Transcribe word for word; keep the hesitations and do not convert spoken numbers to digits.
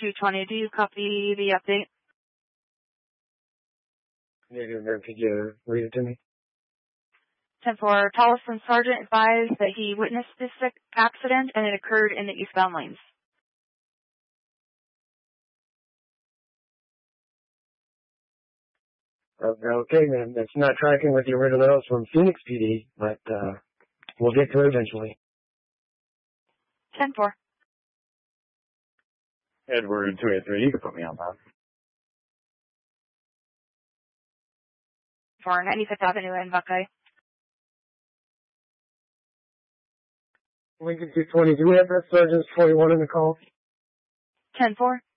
two twenty, do you copy the update? Could you read it to me? ten four, Tolleson Sergeant advised that he witnessed this accident and it occurred in the eastbound lanes. Okay, then. It's not tracking with the originals from Phoenix P D, but uh, we'll get to it eventually. ten four. Edward two eight three, you can put me on that. For ninety-fifth Avenue in Buckeye. Lincoln two twenty, do we have that Sergeant forty-one in the call? ten four.